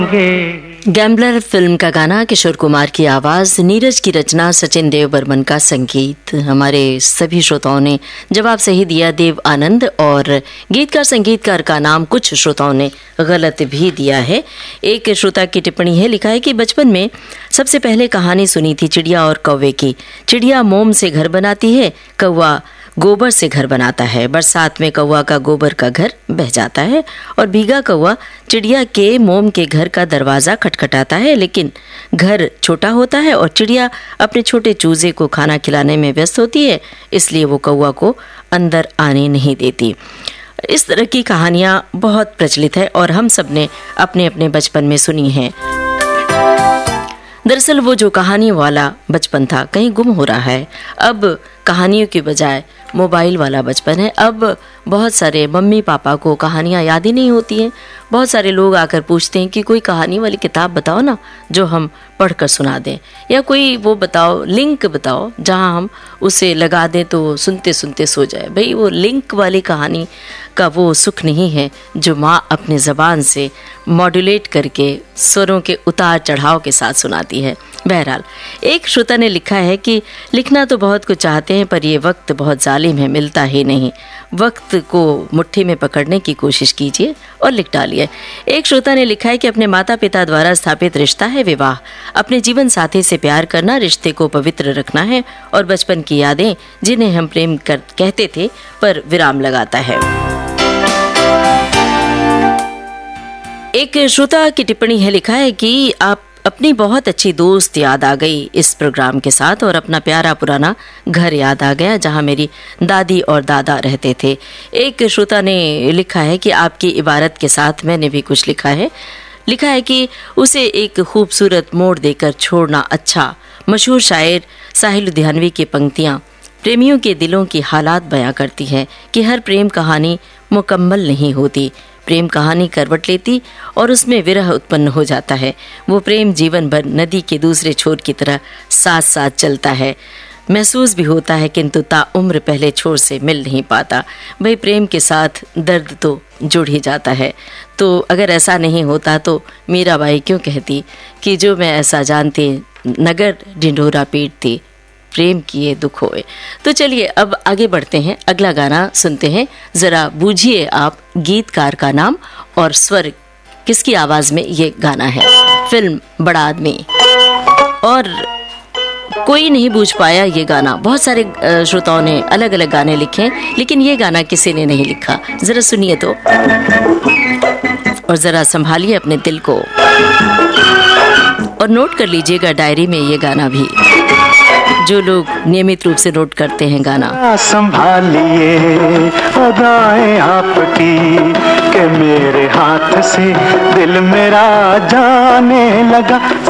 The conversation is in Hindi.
गैम्बलर फिल्म का गाना, किशोर कुमार की आवाज, नीरज की रचना, सचिन देव बर्मन का संगीत। हमारे सभी श्रोताओं ने जवाब सही दिया, देव आनंद। और गीतकार संगीतकार का नाम कुछ श्रोताओं ने गलत भी दिया है। एक श्रोता की टिप्पणी है, लिखा है कि बचपन में सबसे पहले कहानी सुनी थी चिड़िया और कौवे की। चिड़िया मोम से घर बनाती है, कौवा गोबर से घर बनाता है। बरसात में कौवा का गोबर का घर बह जाता है और भीगा कौवा चिड़िया के मोम के घर का दरवाजा खटखटाता है, लेकिन घर छोटा होता है और चिड़िया अपने छोटे चूजे को खाना खिलाने में व्यस्त होती है, इसलिए वो कौवा को अंदर आने नहीं देती। इस तरह की कहानियां बहुत प्रचलित है और हम सब ने अपने अपने बचपन में सुनी हैं। दरअसल वो जो कहानी वाला बचपन था कहीं गुम हो रहा है। अब कहानियों के बजाय मोबाइल वाला बचपन है। अब बहुत सारे मम्मी पापा को कहानियाँ याद ही नहीं होती हैं। बहुत सारे लोग आकर पूछते हैं कि कोई कहानी वाली किताब बताओ ना जो हम पढ़कर सुना दें, या कोई वो बताओ, लिंक बताओ जहां हम उसे लगा दें तो सुनते सुनते सो जाए। भाई वो लिंक वाली कहानी का वो सुख नहीं है जो माँ अपने ज़बान से मॉड्यूलेट करके स्वरों के उतार चढ़ाव के साथ सुनाती है। बहरहाल, एक श्रोता ने लिखा है कि लिखना तो बहुत कुछ चाहते हैं पर ये वक्त बहुत जालिम है, मिलता ही नहीं। वक्त को मुट्ठी में पकड़ने की कोशिश कीजिए और लिख डालिए। एक श्रोता ने लिखा है कि अपने माता पिता द्वारा स्थापित रिश्ता है विवाह। अपने जीवन साथी से प्यार करना, रिश्ते को पवित्र रखना है और बचपन की यादें जिन्हें हम प्रेम कहते थे पर विराम लगाता है। एक श्रोता की टिप्पणी है, लिखा है कि आप अपनी बहुत अच्छी दोस्त याद आ गई इस प्रोग्राम के साथ और अपना प्यारा पुराना घर याद आ गया जहां मेरी दादी और दादा रहते थे। एक श्रोता ने लिखा है कि आपकी इबारत के साथ मैंने भी कुछ लिखा है। लिखा है कि उसे एक खूबसूरत मोड़ देकर छोड़ना अच्छा। मशहूर शायर साहिल लुधियानवी की पंक्तियां प्रेमियों के दिलों की हालात बयां करती हैं कि हर प्रेम कहानी मुकम्मल नहीं होती। प्रेम कहानी करवट लेती और उसमें विरह उत्पन्न हो जाता है। वो प्रेम जीवन भर नदी के दूसरे छोर की तरह साथ साथ चलता है, महसूस भी होता है किंतु ताउम्र पहले छोर से मिल नहीं पाता। भाई प्रेम के साथ दर्द तो जुड़ ही जाता है। तो अगर ऐसा नहीं होता तो मीराबाई क्यों कहती कि जो मैं ऐसा जानती नगर ढिंढोरा पीटती, प्रेम किए दुख होए। तो चलिए अब आगे बढ़ते हैं, अगला गाना सुनते हैं। जरा बूझिए आप गीतकार का नाम और स्वर किसकी आवाज में ये गाना है। फिल्म बड़ा आदमी। और कोई नहीं बूझ पाया ये गाना। बहुत सारे श्रोताओं ने अलग अलग गाने लिखे, लेकिन ये गाना किसी ने नहीं लिखा। जरा सुनिए तो और जरा संभालिए अपने दिल को और नोट कर लीजिएगा डायरी में ये गाना भी, जो लोग नियमित रूप से नोट करते हैं गाना। संभालिए अदाएं आपकी कि मेरे हाथ से दिल मेरा जाने लगा।